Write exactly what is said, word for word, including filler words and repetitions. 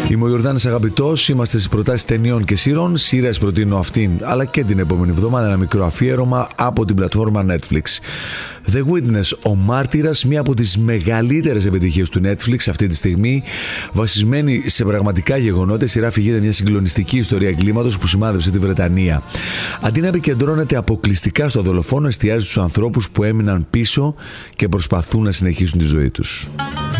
Είμαι ο Ιορδάνης Αγαπητός, είμαστε στις προτάσεις ταινιών και σειρών. Σειρές προτείνω αυτήν, αλλά και την επόμενη εβδομάδα ένα μικρό αφιέρωμα από την πλατφόρμα Netflix. The Witness, ο Μάρτυρας, μία από τις μεγαλύτερες επιτυχίες του Netflix αυτή τη στιγμή, βασισμένη σε πραγματικά γεγονότα. Η σειρά αφηγείται μια συγκλονιστική ιστορία εγκλήματος που σημάδεψε τη Βρετανία. Αντί να επικεντρώνεται αποκλειστικά στο δολοφόνο, εστιάζει στους ανθρώπους που έμειναν πίσω και προσπαθούν να συνεχίσουν τη ζωή τους.